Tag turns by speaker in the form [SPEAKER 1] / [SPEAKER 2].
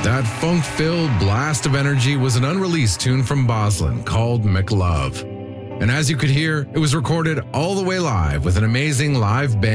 [SPEAKER 1] That funk-filled blast of energy was an unreleased tune from Boslin called McLove. And as you could hear, it was recorded all the way live with an amazing live band.